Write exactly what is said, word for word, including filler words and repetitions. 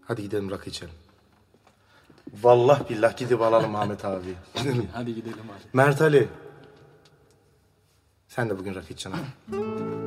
Hadi gidelim rakı içelim. Vallahi billah gidip alalım Ahmet abi. Hadi gidelim abi. Mert Ali. Sen de bugün rakı içeceksin abi.